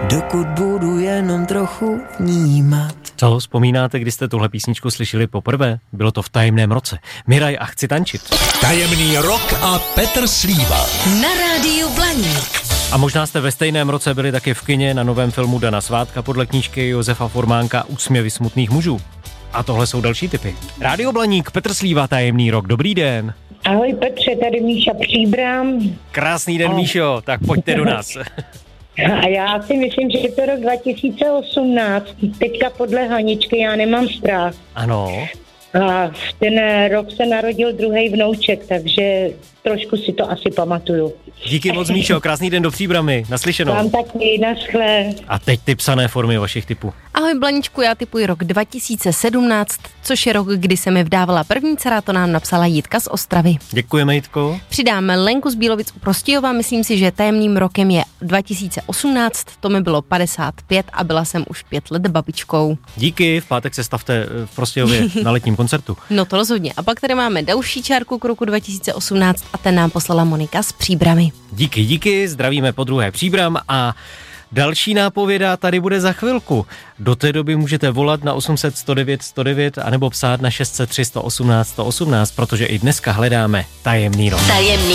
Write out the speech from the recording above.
dokud budu jenom trochu vnímat. Co, vzpomínáte, kdy jste tuhle písničku slyšeli poprvé? Bylo to v Tajemném roce. Miraj a chci tančit. Tajemný rok a Petr Slíva. Na rádiu Blaník. A možná jste ve stejném roce byli taky v kině na novém filmu Dana Svátka podle knížky Josefa Formánka Úsměvy smutných mužů. A tohle jsou další tipy. Rádio Blaník, Petr Slíva, Tajemný rok. Dobrý den. Ahoj Petře, tady Míša Příbram. Krásný den, Míšo, tak pojďte do nás. A já si myslím, že je to rok 2018. Teďka podle Haničky Já nemám strach. Ano. A v ten rok se narodil druhý vnouček, takže trošku si to asi pamatuju. Díky moc, Míšo, krásný den do Příbramy, naslyšenou. Vám taky, naschle. A teď ty psané formy vašich tipů. Ahoj Blaničku, já tipuji rok 2017, což je rok, kdy se mi vdávala první dcera, to nám napsala Jitka z Ostravy. Děkujeme, Jitko. Přidáme Lenku z Bílovic u Prostějova, myslím si, že tajemným rokem je 2018, to mi bylo 55 a byla jsem už 5 let babičkou. Díky, v pátek se stavte v Prostějově na letním koncertu. No to rozhodně. A pak tady máme další čárku k roku 2018 a ten nám poslala Monika z Příbramy. Díky, zdravíme podruhé Příbram a další nápověda tady bude za chvilku. Do té doby můžete volat na 800 109 109 anebo psát na 603 118 118, protože i dneska hledáme tajemný rok. Tajemný